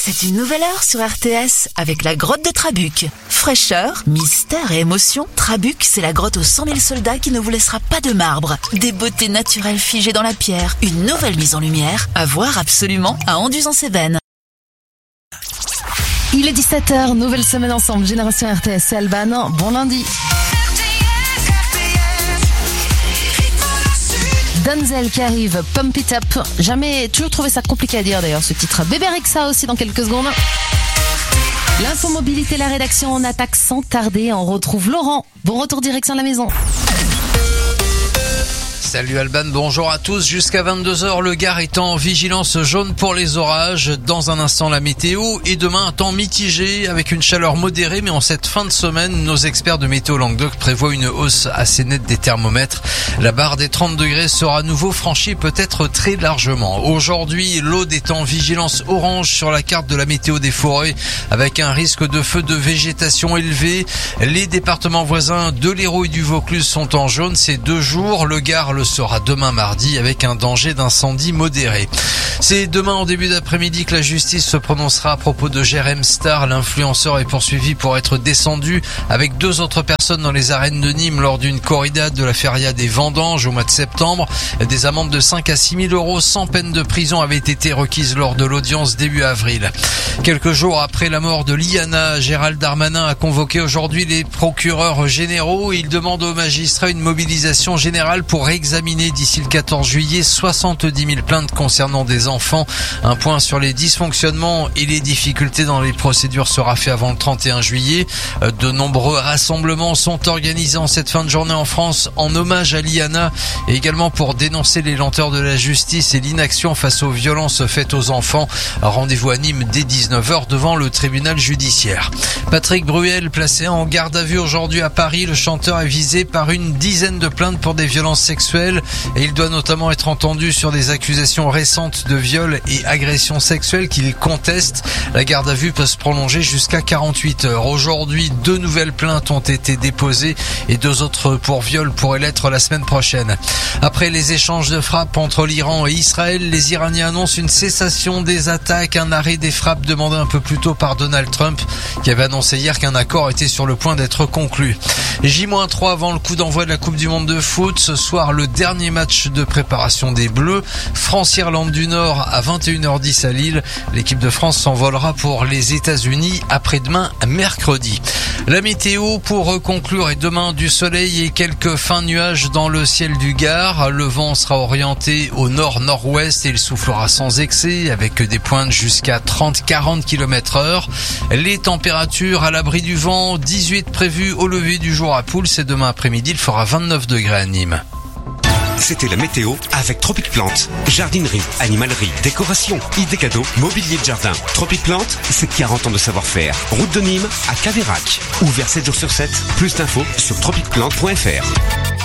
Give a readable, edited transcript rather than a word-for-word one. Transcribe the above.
C'est une nouvelle heure sur RTS avec la grotte de Trabuc. Fraîcheur, mystère et émotion, Trabuc, c'est la grotte aux 100 000 soldats qui ne vous laissera pas de marbre. Des beautés naturelles figées dans la pierre, une nouvelle mise en lumière, à voir absolument à Anduze-en-Cévennes. Il est 17h, nouvelle semaine ensemble, Génération RTS, c'est Alban, bon lundi. Denzel qui arrive, Pump It Up. Jamais, toujours trouvé ça compliqué à dire d'ailleurs ce titre. Bébé Rexha aussi dans quelques secondes. L'info mobilité, la rédaction en attaque sans tarder. On retrouve Laurent. Bon retour direction de la maison. Salut Alban, bonjour à tous. Jusqu'à 22h, le Gard est en vigilance jaune pour les orages. Dans un instant, la météo. Et demain, un temps mitigé avec une chaleur modérée. Mais en cette fin de semaine, nos experts de Météo Languedoc prévoient une hausse assez nette des thermomètres. La barre des 30 degrés sera à nouveau franchie, peut-être très largement. Aujourd'hui, l'Aude est en vigilance orange sur la carte de la météo des forêts avec un risque de feu de végétation élevé. Les départements voisins de l'Hérault et du Vaucluse sont en jaune ces 2 jours. Le Gard le sera demain mardi avec un danger d'incendie modéré. C'est demain en début d'après-midi que la justice se prononcera à propos de Jérém Star. L'influenceur est poursuivi pour être descendu avec 2 autres personnes dans les arènes de Nîmes lors d'une corrida de la feria des Vendanges au mois de septembre. Des amendes de 5 à 6 000 euros sans peine de prison avaient été requises lors de l'audience début avril. Quelques jours après la mort de Liana, Gérald Darmanin a convoqué aujourd'hui les procureurs généraux. Il demande aux magistrats une mobilisation générale pour examiner d'ici le 14 juillet 70 000 plaintes concernant des enfants. Un point sur les dysfonctionnements et les difficultés dans les procédures sera fait avant le 31 juillet. De nombreux rassemblements sont organisés en cette fin de journée en France en hommage à Liana et également pour dénoncer les lenteurs de la justice et l'inaction face aux violences faites aux enfants. Rendez-vous à Nîmes dès 19h devant le tribunal judiciaire. Patrick Bruel placé en garde à vue aujourd'hui à Paris. Le chanteur est visé par une dizaine de plaintes pour des violences sexuelles et il doit notamment être entendu sur des accusations récentes de viol et agressions sexuelles qu'il conteste. La garde à vue peut se prolonger jusqu'à 48 heures. Aujourd'hui, 2 nouvelles plaintes ont été déposées et 2 autres pour viol pourraient l'être la semaine prochaine. Après les échanges de frappes entre l'Iran et Israël, les Iraniens annoncent une cessation des attaques, un arrêt des frappes demandé un peu plus tôt par Donald Trump qui avait annoncé hier qu'un accord était sur le point d'être conclu. J-3 avant le coup d'envoi de la Coupe du Monde de foot. Ce soir, le dernier match de préparation des Bleus. France-Irlande du Nord à 21h10 à Lille. L'équipe de France s'envolera pour les États-Unis après-demain, mercredi. La météo pour conclure est demain du soleil et quelques fins nuages dans le ciel du Gard. Le vent sera orienté au nord-nord-ouest et il soufflera sans excès avec des pointes jusqu'à 30-40 km/h. Les températures à l'abri du vent, 18 prévues au lever du jour à Pouls et demain après-midi il fera 29 degrés à Nîmes. C'était la météo avec Tropic Plante. Jardinerie, animalerie, décoration, idées cadeaux, mobilier de jardin. Tropic Plante, c'est 40 ans de savoir-faire. Route de Nîmes à Caveyrac. Ouvert 7 jours sur 7. Plus d'infos sur tropicplante.fr.